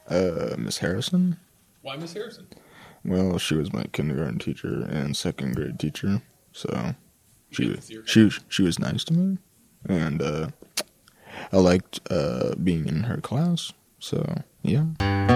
Miss Harrison. Why Miss Harrison? Well, she was my kindergarten teacher and second grade teacher, so You get to see her she was nice to me, and I liked being in her class. So yeah.